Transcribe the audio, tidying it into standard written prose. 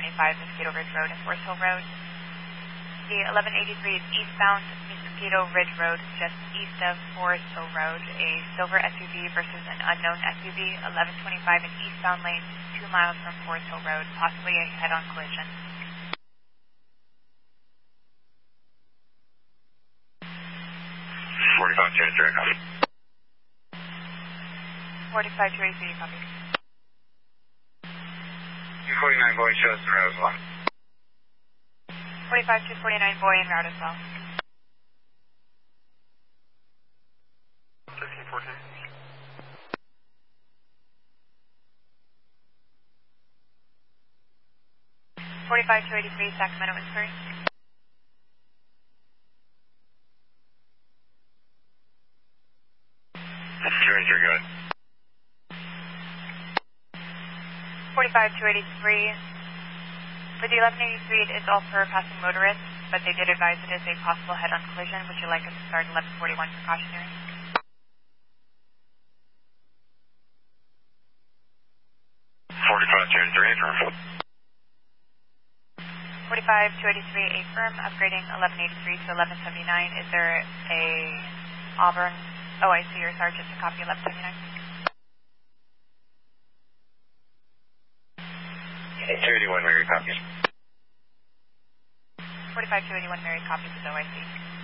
Mosquito Ridge Road and Forest Hill Road. The 1183 is eastbound Mosquito Ridge Road, just east of Forest Hill Road. A silver SUV versus an unknown SUV, 1125 in eastbound lane, 2 miles from Forest Hill Road, possibly a head-on collision. 45-283, copy. 45-283, copy. 249 Boy shows the road as well. 45-249 Boy en route as well. 1314. 45-283 Sacramento, Missouri. Sure, good. 45-283. For the 1183, it is all for passing motorists, but they did advise it is a possible head-on collision. Would you like us to start 1141 precautionary? 45-283, affirm. 45-283, affirm, upgrading 1183 to 1179. Is there a Auburn? Oh, I see your sergeant to copy 1179. 281 Mary copies. 45-281 Mary copies is OIC.